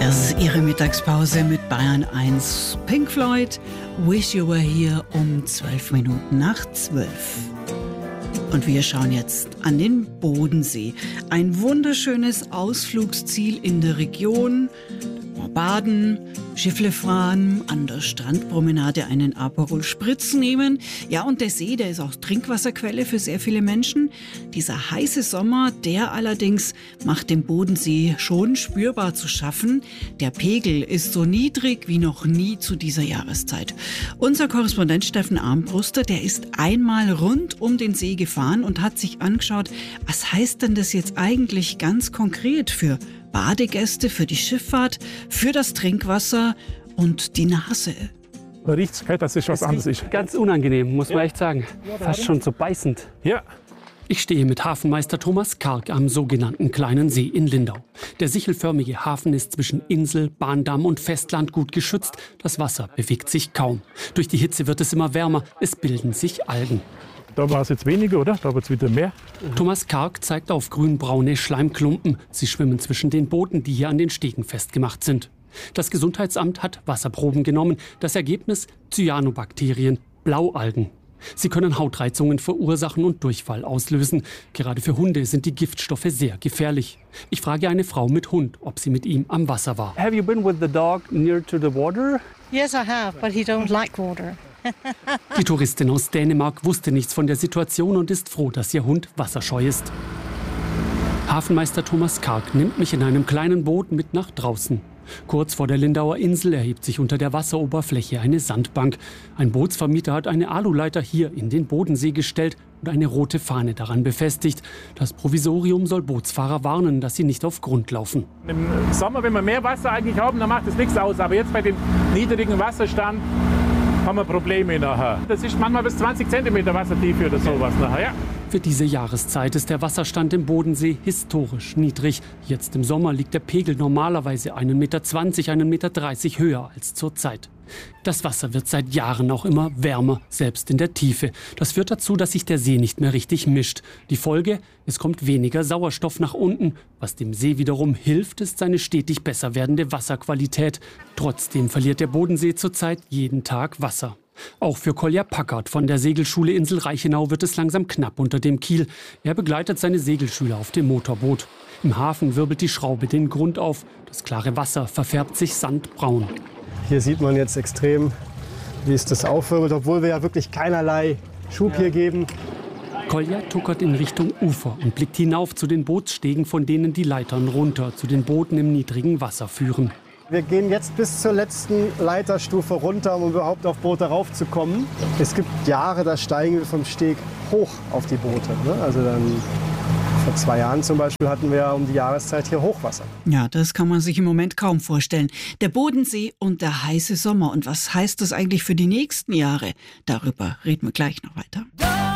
Das ist Ihre Mittagspause mit Bayern 1. Pink Floyd, Wish You Were Here um 12 Minuten nach 12. Und wir schauen jetzt an den Bodensee. Ein wunderschönes Ausflugsziel in der Region. Baden, Schiffle fahren, an der Strandpromenade einen Aperol Spritz nehmen. Ja, und der See, der ist auch Trinkwasserquelle für sehr viele Menschen. Dieser heiße Sommer, der allerdings macht dem Bodensee schon spürbar zu schaffen. Der Pegel ist so niedrig wie noch nie zu dieser Jahreszeit. Unser Korrespondent Steffen Armbruster, der ist einmal rund um den See gefahren und hat sich angeschaut, was heißt denn das jetzt eigentlich ganz konkret für Badegäste, für die Schifffahrt, für das Trinkwasser und die Nase. Man riecht's, das ist was anderes. Ganz unangenehm, muss man echt sagen. Fast schon so beißend. Ja. Ich stehe mit Hafenmeister Thomas Karg am sogenannten Kleinen See in Lindau. Der sichelförmige Hafen ist zwischen Insel, Bahndamm und Festland gut geschützt. Das Wasser bewegt sich kaum. Durch die Hitze wird es immer wärmer. Es bilden sich Algen. Da war es jetzt weniger, oder? Da wird es wieder mehr. Thomas Karg zeigt auf grünbraune Schleimklumpen. Sie schwimmen zwischen den Booten, die hier an den Stegen festgemacht sind. Das Gesundheitsamt hat Wasserproben genommen. Das Ergebnis: Cyanobakterien, Blaualgen. Sie können Hautreizungen verursachen und Durchfall auslösen. Gerade für Hunde sind die Giftstoffe sehr gefährlich. Ich frage eine Frau mit Hund, ob sie mit ihm am Wasser war. Have you been with the dog near to the water? Yes, I have, but he don't like water. Die Touristin aus Dänemark wusste nichts von der Situation und ist froh, dass ihr Hund wasserscheu ist. Hafenmeister Thomas Karg nimmt mich in einem kleinen Boot mit nach draußen. Kurz vor der Lindauer Insel erhebt sich unter der Wasseroberfläche eine Sandbank. Ein Bootsvermieter hat eine Aluleiter hier in den Bodensee gestellt und eine rote Fahne daran befestigt. Das Provisorium soll Bootsfahrer warnen, dass sie nicht auf Grund laufen. Im Sommer, wenn wir mehr Wasser eigentlich haben, dann macht das nichts aus. Aber jetzt bei dem niedrigen Wasserstand haben wir Probleme nachher. Das ist manchmal bis 20 cm Wassertiefe oder sowas nachher, ja. Für diese Jahreszeit ist der Wasserstand im Bodensee historisch niedrig. Jetzt im Sommer liegt der Pegel normalerweise 1,20 Meter, 1,30 Meter höher als zurzeit. Das Wasser wird seit Jahren auch immer wärmer, selbst in der Tiefe. Das führt dazu, dass sich der See nicht mehr richtig mischt. Die Folge: es kommt weniger Sauerstoff nach unten. Was dem See wiederum hilft, ist seine stetig besser werdende Wasserqualität. Trotzdem verliert der Bodensee zurzeit jeden Tag Wasser. Auch für Kolja Packard von der Segelschule Insel Reichenau wird es langsam knapp unter dem Kiel. Er begleitet seine Segelschüler auf dem Motorboot. Im Hafen wirbelt die Schraube den Grund auf. Das klare Wasser verfärbt sich sandbraun. Hier sieht man jetzt extrem, wie es das aufwirbelt, obwohl wir ja wirklich keinerlei Schub hier geben. Kolja tuckert in Richtung Ufer und blickt hinauf zu den Bootsstegen, von denen die Leitern runter zu den Booten im niedrigen Wasser führen. Wir gehen jetzt bis zur letzten Leiterstufe runter, um überhaupt auf Boote raufzukommen. Es gibt Jahre, da steigen wir vom Steg hoch auf die Boote. Also dann vor 2 Jahren zum Beispiel hatten wir um die Jahreszeit hier Hochwasser. Ja, das kann man sich im Moment kaum vorstellen. Der Bodensee und der heiße Sommer. Und was heißt das eigentlich für die nächsten Jahre? Darüber reden wir gleich noch weiter.